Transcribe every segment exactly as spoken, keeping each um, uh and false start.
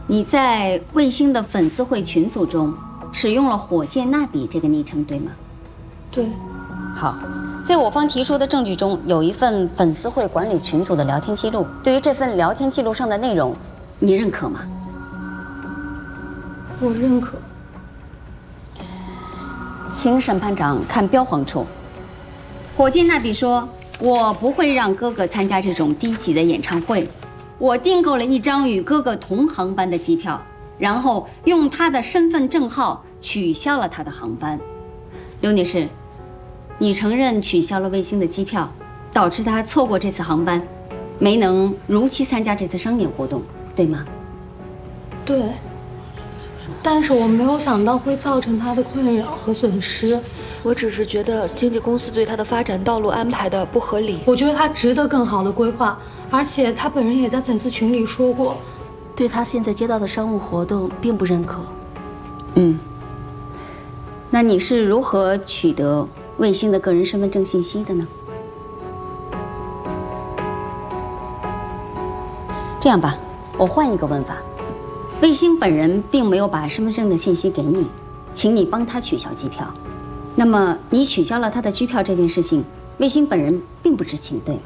你在卫星的粉丝会群组中使用了火箭蜡笔这个昵称，对吗？ 对。 好，在我方提出的证据中有一份粉丝会管理群组的聊天记录。对于这份聊天记录上的内容，你认可吗？ 我认可。 请审判长看标黄处。火箭蜡笔说：“我不会让哥哥参加这种低级的演唱会。我订购了一张与哥哥同航班的机票，然后用他的身份证号取消了他的航班。”刘女士，你承认取消了卫星的机票，导致他错过这次航班，没能如期参加这次商演活动，对吗？ 对。但是我没有想到会造成他的困扰和损失。 我只是觉得经纪公司对他的发展道路安排的不合理。 我觉得他值得更好的规划，而且他本人也在粉丝群里说过， 对他现在接到的商务活动并不认可。 嗯，那你是如何取得卫星的个人身份证信息的呢？这样吧，我换一个问法。卫星本人并没有把身份证的信息给你，请你帮他取消机票。那么你取消了他的机票这件事情，卫星本人并不知情，对吗？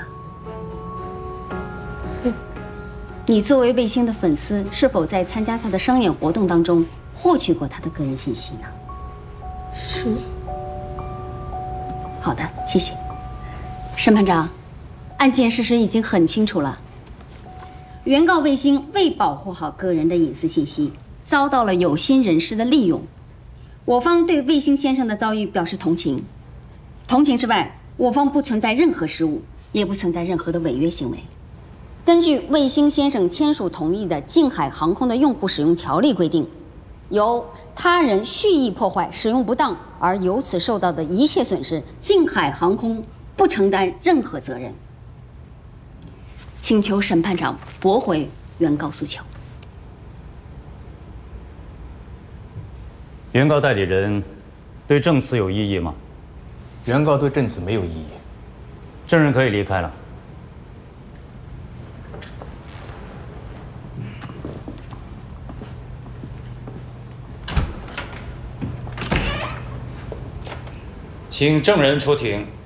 是。 你作为卫星的粉丝，是否在参加他的商演活动当中获取过他的个人信息呢？ 是。 好的，谢谢。审判长，案件事实已经很清楚了。原告卫星未保护好个人的隐私信息，遭到了有心人士的利用。我方对卫星先生的遭遇表示同情。同情之外，我方不存在任何失误，也不存在任何的违约行为。根据卫星先生签署同意的《近海航空的用户使用条例》规定，由他人蓄意破坏、使用不当而由此受到的一切损失，近海航空不承担任何责任。请求审判长驳回原告诉求。 原告代理人对证词有异议吗？ 原告对证词没有异议。 证人可以离开了。请证人出庭。